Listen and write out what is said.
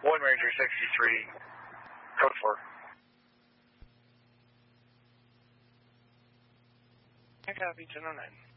1 Ranger 63, code 4. I copy 1009.